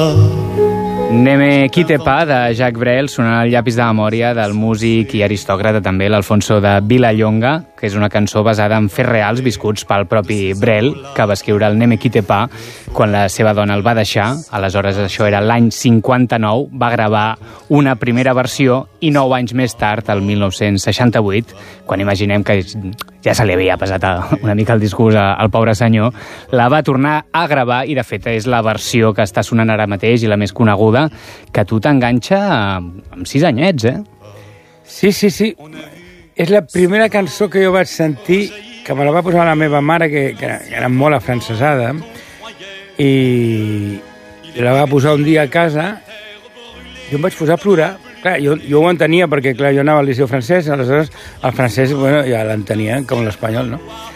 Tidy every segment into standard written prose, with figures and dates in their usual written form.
Neme qui te pa, de Jacques Brel, sonant el llapis de memòria del músic i aristòcrata també, l'Alfonso de Vilallonga, que és una cançó basada en fets reals viscuts pel propi Brel, que va escriure el Neme qui te pa quan la seva dona el va deixar. Aleshores, això era l'any 59, va gravar una primera versió i 9 anys més tard, el 1968, quan imaginem que ja se li havia passat una mica el discurs al pobre senyor, la va tornar a gravar i, de fet, és la versió que està sonant ara mateix i la més coneguda, que tu t'enganxa amb 6 anyets, eh? Sí. És la primera cançó que jo vaig sentir, que me la va posar la meva mare, que era molt afrancesada, i la va posar un dia a casa, i em vaig posar a plorar. Clar, jo ho entenia, perquè clar, jo anava al liceu francès, aleshores el francès ja l'entenia, com l'espanyol, no?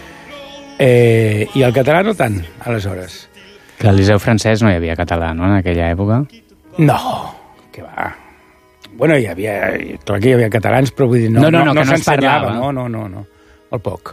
I el català no tant, aleshores. Que al liceu francès no hi havia català, no?, en aquella època? No, que va. Bueno, clar que hi havia catalans, però vull dir, no s'ensenyava. No, molt poc.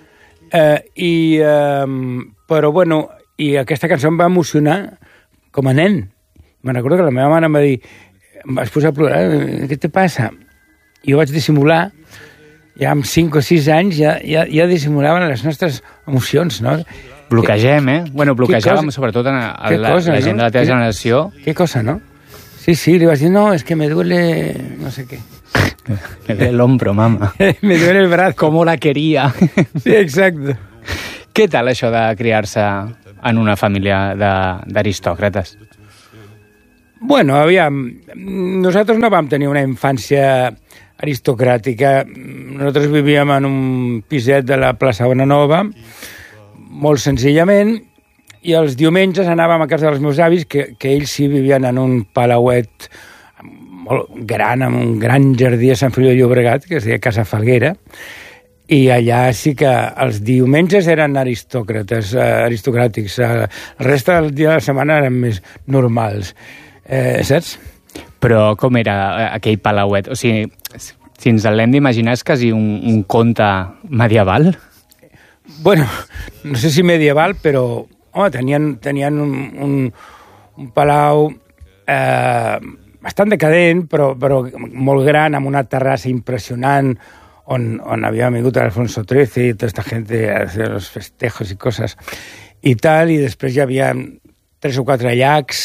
Però, bueno, i aquesta cançó em va emocionar com a nen. Me'n recordo que la meva mare em va dir, em vas posar a plorar, què te passa? I jo vaig dissimular, ja amb 5 o 6 anys ja dissimulaven les nostres emocions, no? Bloquegem, eh? Bueno, bloquejàvem sobretot la gent de la teva generació. Què cosa, no? Sí, li vas dir, no, es que me duele no sé qué. Me duele el hombro, mama. Me duele el brazo. Com la quería. Sí, exacte. Què tal això de criar-se en una família d'aristòcrates? Bueno, aviam, nosaltres no vam tenir una infància aristocràtica. Nosaltres vivíem en un piset de la plaça Bonanova, molt senzillament, i els diumenges anàvem a casa dels meus avis, que ells sí vivien en un palauet molt gran, amb un gran jardí a Sant Feliu de Llobregat, que es deia Casa Falguera, i allà sí que els diumenges eren aristocràtics. El reste del dia de la setmana eren més normals. Saps? Però com era aquell palauet? O sigui, si ens l'hem d'imaginar, és quasi un conte medieval? Bueno, no sé si medieval, però home, tenien un palau bastant decadent, però molt gran, amb una terrassa impressionant, on havia vingut Alfonso XIII i tota aquesta gent a fer els festejos i coses i tal, i després hi havia 3 o 4 llacs,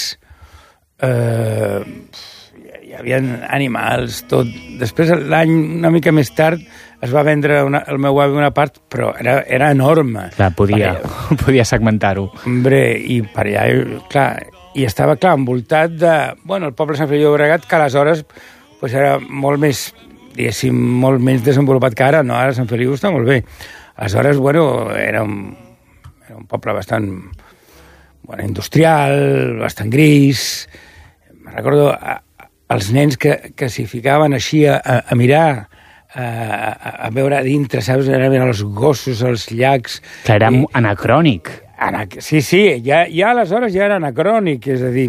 hi havia animals, tot. Després, l'any una mica més tard, es va vendre el meu avi una part, però era enorme. Clar, podia segmentar-ho. Hombre, i per allà, clar, i estava, clar, envoltat de... Bueno, el poble de Sant Feliu de Llobregat, que aleshores pues, era molt més, diguéssim, molt menys desenvolupat que ara, no? Ara Sant Feliu està molt bé. Aleshores, bueno, era un poble bastant industrial, bastant gris. Me'n recordo els nens que s'hi ficaven així a mirar, a veure a dintre, saps? Anaven els gossos, els llacs... Clar, era anacrònic. Sí, ja aleshores ja era anacrònic, és a dir...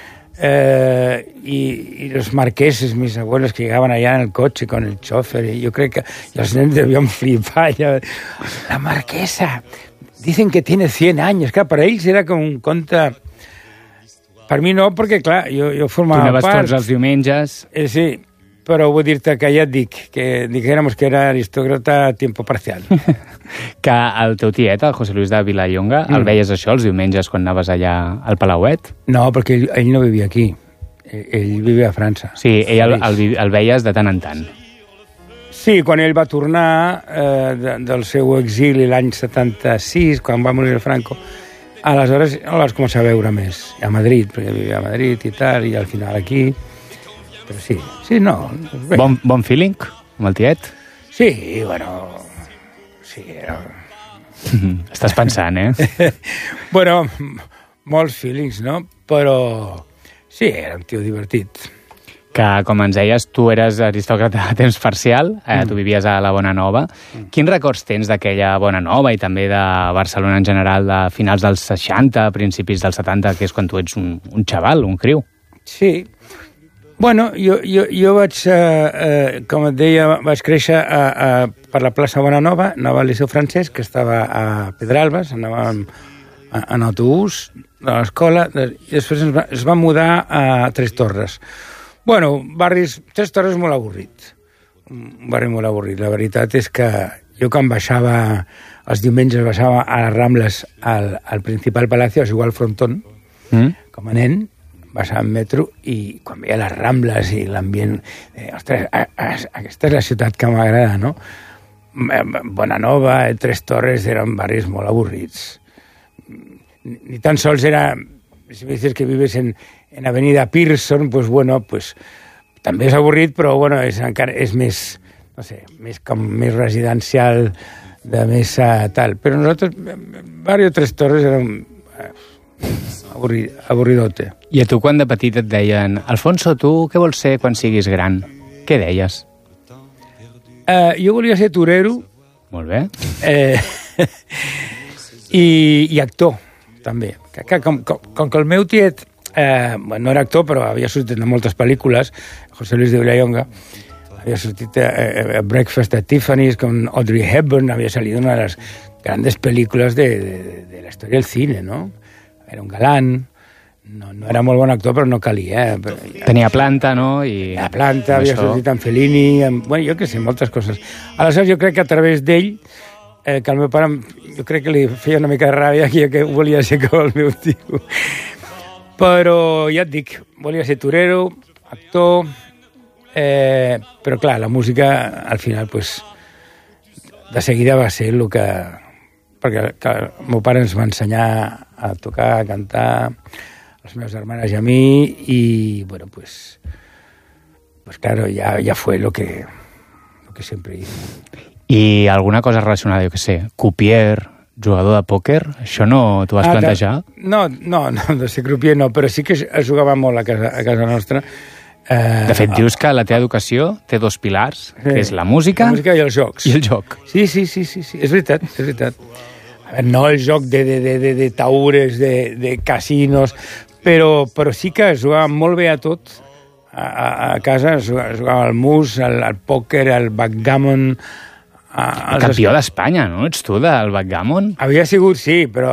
y los marqueses, mis abuelos, que llegaban allá en el coche con el chofer, y yo creo que los nenes debían flipar. La marquesa, dicen que tiene 100 años. Clar, per a ells era com un conte... Per mi no, perquè, clar, jo formava part... Tu anaves tots els diumenges... Sí, però vull dir-te que ja et dic, que dijéramos que era aristòcrata a tiempo parcial. Que el teu tiet, el José Luis de Vilallonga, el veies això els diumenges quan anaves allà al Palauet? No, perquè ell no vivia aquí. Ell vivia a França. Sí, ell el veies de tant en tant. Sí, quan ell va tornar del seu exili l'any 76, quan va morir el Franco, aleshores el vas començar a veure més. A Madrid, perquè vivia a Madrid i tal, i al final aquí... Però sí, no... Bon feeling amb el tiet? Sí, bueno... Sí, era... Estàs pensant, eh? Bueno, molts feelings, no? Però sí, era un tio divertit. Que, com ens deies, tu eres aristòcrata a temps parcial, tu vivies a la Bonanova. Quins records tens d'aquella Bonanova i també de Barcelona en general, de finals dels 60, principis dels 70, que és quan tu ets un xaval, un criu? Sí. Bueno, jo vaig, com et deia, vaig créixer per la plaça Bonanova, anava al Liceu Francès, que estava a Pedralbes, anàvem en autobús de l'escola, i després es va mudar a Tres Torres. Bueno, Tres Torres molt avorrit. Un barri molt avorrit. La veritat és que jo quan baixava, els diumenges baixava a les Rambles al principal Palacio, a jugar al frontón, com a nen, baixava en metro, i quan veia les Rambles i l'ambient, ostres, aquesta és la ciutat que m'agrada, no? Bonanova, Tres Torres eren barris molt avorrits. Ni tan sols era, si me dices que vives en Avenida Pearson, pues bueno, pues també és avorrit, però bueno, és més, no sé, més residencial, de més tal. Però nosaltres, barrio Tres Torres era avorridote. I a tu quan de petit et deien Alfonso, tu què vols ser quan siguis gran? Què deies? Jo volia ser torero. Molt bé. I actor, també. Com que el meu tiet no era actor, però havia sortit en moltes pel·lícules, José Luis de Vilallonga, había sortit a Breakfast at Tiffany's con Audrey Hepburn, había salido una de las grandes películas de la historia del cine, ¿no? Era un galán, no era molt bon actor, però no calia. Tenia planta, no? La planta, havia sortit en Fellini, bueno, jo què sé, moltes coses. Aleshores, jo crec que a través d'ell, que el meu pare, jo crec que li feia una mica de ràbia que volia ser com el meu tio. Però ja et dic, volia ser torero, actor, però clar, la música al final, pues, de seguida va ser el que... Perquè el meu pare ens va ensenyar a tocar, a cantar, les meves germanes i a mi, i, bueno, pues claro, ya fue lo que siempre hice. I alguna cosa relacionada, jo què sé, croupier, jugador de pòquer, això no t'ho vas plantejar? No, de ser croupier no, però sí que es jugava molt a casa nostra. De fet, dius que la teva educació té dos pilars, que és la música... La música i els jocs. I el joc. Sí, és veritat. A veure, no el joc de taures, de casinos, però sí que es jugava molt bé a tot. A casa es jugava al mus, al pòquer, al backgammon... Campió d'Espanya, no? Ets tu, del backgammon? Havia sigut, sí, però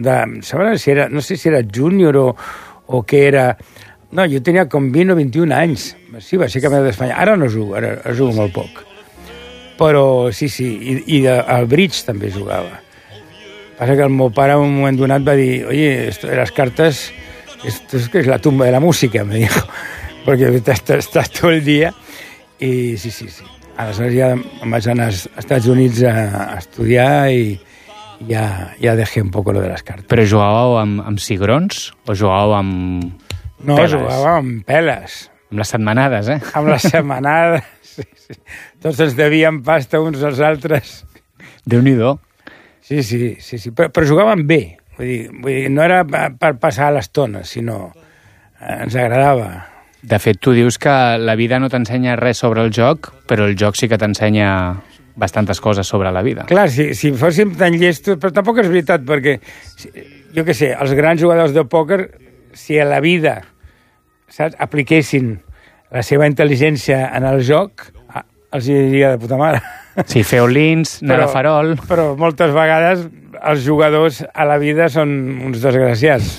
no sé si era júnior o què era... No, jo tenia com 20 o 21 anys. Sí, va ser campió d'Espanya. Ara no jugo, ara jugo molt poc. Però sí, i al bridge també jugava. Passa que el meu pare en un moment donat va dir oye, esto de las cartas, esto es la tumba de la música, me dijo. Porque estás todo el día. I sí. Aleshores ja em vaig anar als Estats Units a estudiar i ja dejé un poco lo de les cartes. Però jugàveu amb cigrons o jugàveu amb... No, peles? Jugàvem amb peles. Amb les setmanades, eh? Amb les setmanades, sí. Tots ens devíem pasta uns als altres. Déu-n'hi-do. Sí. Però jugàvem bé. Vull dir, no era per passar l'estona, sinó ens agradava. De fet, tu dius que la vida no t'ensenya res sobre el joc, però el joc sí que t'ensenya bastantes coses sobre la vida. Clar, si fóssim tan llestos... Però tampoc és veritat, perquè, jo què sé, els grans jugadors de pòquer, si a la vida, saps, apliquessin la seva intel·ligència en el joc, els diria de puta mare. Sí, fer all-ins, anar a farol... Però moltes vegades els jugadors a la vida són uns desgraciats.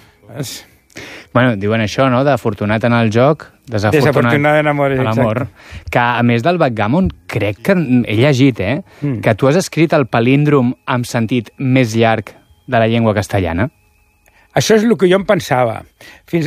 Bueno, diuen això, no?, d'afortunat en el joc, desafortunat en l'amor. Que, a més del backgammon, crec que he llegit, que tu has escrit el palíndrom amb sentit més llarg de la llengua castellana. Això és el que jo em pensava. Fins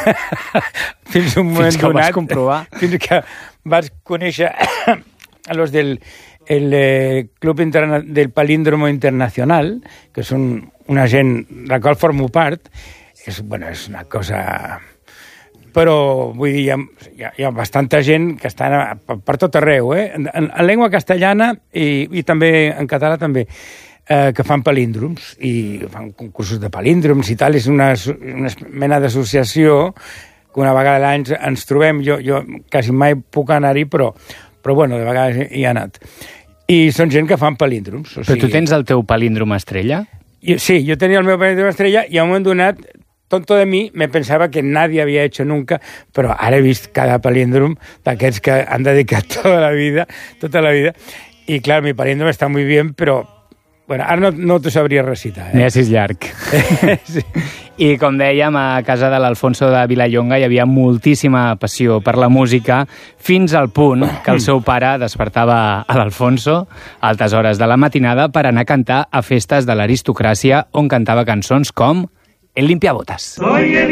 un moment donat... Fins que ho vas comprovar. Fins que vaig conèixer los del Club del Palíndromo Internacional, que són una gent de la qual formo part. És una cosa... Però, vull dir, hi ha bastanta gent que està per tot arreu, en llengua castellana i també en català també, que fan palíndroms i fan concursos de palíndroms i tal. És una mena d'associació que una vegada a l'any ens trobem. Jo quasi mai puc anar-hi, però bueno, de vegades hi he anat. I són gent que fan palíndroms. Però tu tens el teu palíndrom estrella? Sí, jo tenia el meu palíndrom estrella i a un moment donat, tonto de mi, me pensava que nadie había hecho nunca, però ara he vist cada palíndrom d'aquests que han dedicat tota la vida, i clar, mi palíndrom està muy bien, però Bueno, ara no t'ho sabria recitar. N'hi ha 6 llarg. Sí. I com dèiem, a casa de l'Alfonso de Vilallonga hi havia moltíssima passió per la música, fins al punt que el seu pare despertava a l'Alfonso a altes hores de la matinada per anar a cantar a festes de l'aristocràcia on cantava cançons com El limpiabotas.